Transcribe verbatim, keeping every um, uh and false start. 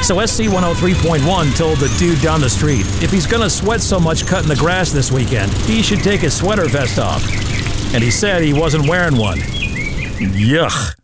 So S C one oh three point one told the dude down the street if he's gonna sweat so much cutting the grass this weekend, he should take his sweater vest off. And he said he wasn't wearing one. Yuck.